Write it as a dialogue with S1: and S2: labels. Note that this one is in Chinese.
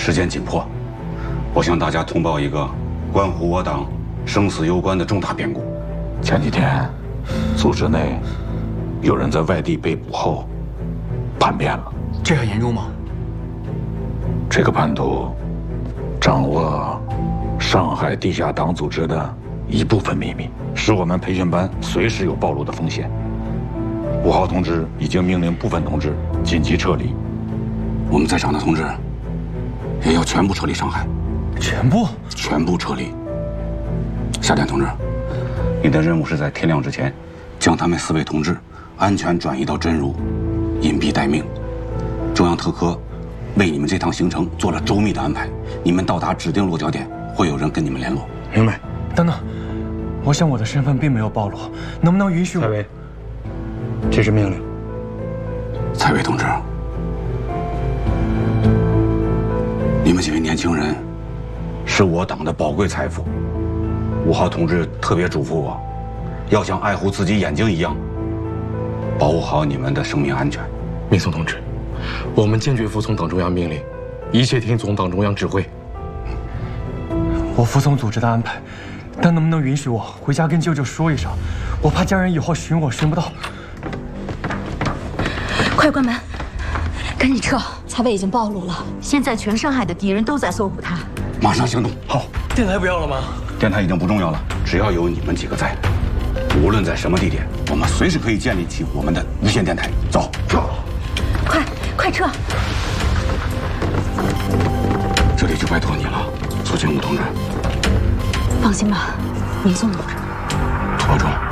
S1: 时间紧迫，我向大家通报一个关乎我党生死攸关的重大变故。
S2: 前几天，组织内有人在外地被捕后叛变了。
S3: 这很严重吗？
S2: 这个叛徒掌握上海地下党组织的一部分秘密，使我们培训班随时有暴露的风险。5号同志已经命令部分同志紧急撤离，
S1: 我们在场的同志也要全部撤离上海。
S3: 全部？
S1: 全部撤离。夏天同志，你的任务是在天亮之前，将他们4位同志安全转移到真如，隐蔽待命。中央特科为你们这趟行程做了周密的安排，你们到达指定落脚点，会有人跟你们联络。
S3: 明白。等等，我想我的身份并没有暴露，能不能允许我？
S4: 蔡伟，这是命令。
S1: 蔡伟同志，你们几位年轻人是我党的宝贵财富。5号同志特别嘱咐我，要像爱护自己眼睛一样，保护好你们的生命安全。
S4: 密松同志，我们坚决服从党中央命令，一切听从党中央指挥。
S3: 我服从组织的安排，但能不能允许我回家跟舅舅说一声？我怕家人以后寻我寻不到。
S5: 快关门，赶紧撤！蔡伟已经暴露了，现在全上海的敌人都在搜捕他。
S1: 马上行动。
S3: 好，电台不要了吗？
S1: 电台已经不重要了，只要有你们几个在，无论在什么地点，我们随时可以建立起我们的无线电台。走，撤！
S5: 快撤！
S1: 这里就拜托你了，苏清武同志。
S5: 放心吧，明松同志。
S1: 保重。